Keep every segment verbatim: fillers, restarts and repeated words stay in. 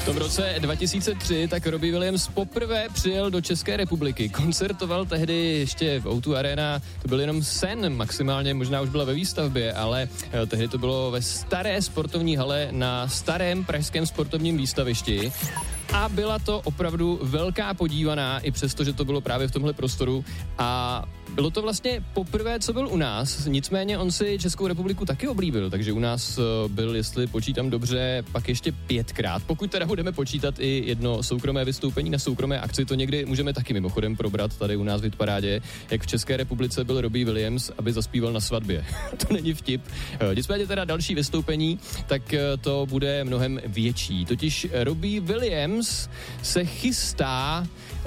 tom roce dva tisíce tři tak Robbie Williams poprvé přijel do České republiky. Koncertoval tehdy ještě v ó dva Arena, to byl jenom sen, maximálně možná už byla ve výstavbě, ale tehdy to bylo ve staré sportovní hale na starém pražském sportovním výstavišti. A byla to opravdu velká podívaná, i přesto, že to bylo právě v tomhle prostoru. A bylo to vlastně poprvé, co byl u nás, nicméně on si Českou republiku taky oblíbil, takže u nás byl, jestli počítám dobře, pak ještě pětkrát. Pokud teda budeme počítat i jedno soukromé vystoupení na soukromé akci, to někdy můžeme taky mimochodem probrat tady u nás v Hitparádě, jak v České republice byl Robbie Williams, aby zaspíval na svatbě. To není vtip. Nicméně teda další vystoupení, tak to bude mnohem větší. Totiž Robbie Williams se chystá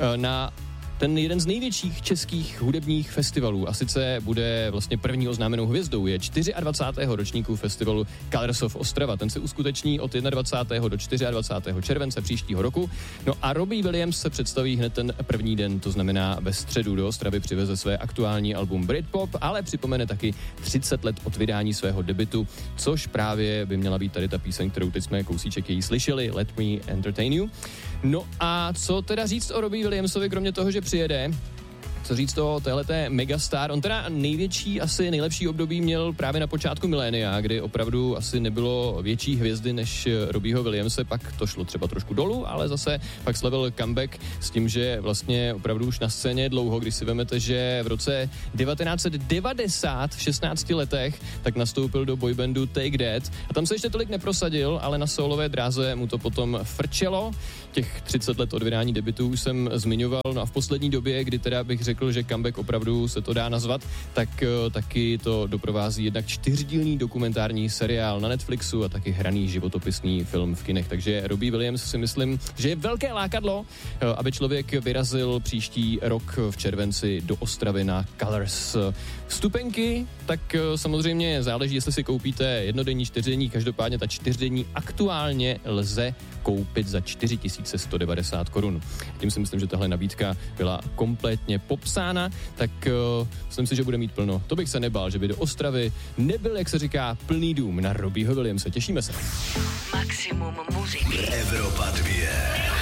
na ten jeden z největších českých hudebních festivalů a sice bude vlastně první oznámenou hvězdou, je dvacátého čtvrtého ročníku festivalu Colors of Ostrava. Ten se uskuteční od dvacátého prvního do dvacátého čtvrtého července příštího roku. No a Robbie Williams se představí hned ten první den, to znamená ve středu do Ostravy přiveze své aktuální album Britpop, ale připomene taky třicet let od vydání svého debutu, což právě by měla být tady ta píseň, kterou teď jsme kousíček její slyšeli, Let Me Entertain You. No a co teda říct o Robbie Williamsovi, kromě toho, že přijede? Co říct o téhleté megastar? On teda největší, asi nejlepší období měl právě na počátku milénia, kdy opravdu asi nebylo větší hvězdy než Robbieho Williamse, pak to šlo třeba trošku dolů, ale zase pak slavil comeback s tím, že vlastně opravdu už na scéně dlouho, když si vemete, že v roce devatenáct set devadesát v šestnácti letech tak nastoupil do boybandu Take That a tam se ještě tolik neprosadil, ale na solové dráze mu to potom frčelo. Těch třicet let od vydání debutu už jsem zmiňoval, no a v poslední době, kdy teda bych řekl, že comeback opravdu se to dá nazvat, tak uh, taky to doprovází jednak čtyřdílný dokumentární seriál na Netflixu a taky hraný životopisný film v kinech. Takže Robbie Williams si myslím, že je velké lákadlo, uh, aby člověk vyrazil příští rok v červenci do Ostravy na Colors. Vstupenky, tak uh, samozřejmě záleží, jestli si koupíte jednodenní, čtyřdenní, každopádně ta čtyřdenní aktuálně lze koupit za čtyři tisíce sto devadesát korun. Tím si myslím, že tahle nabídka byla kompletně popsána, tak uh, myslím si, že bude mít plno. To bych se nebál, že by do Ostravy nebyl, jak se říká, plný dům na Robbieho Williamse. Těšíme se. Maximum muziky. Evropa dva.